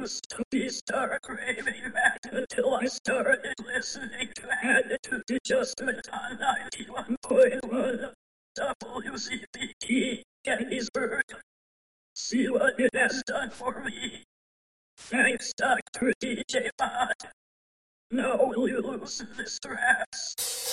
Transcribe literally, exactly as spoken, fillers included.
used to be start craving that until I started listening to Attitude Adjustment on ninety-one point one W C P T Gettysburg. See what it has done for me. Thanks, Doctor D J Bond. Now will you loosen the straps?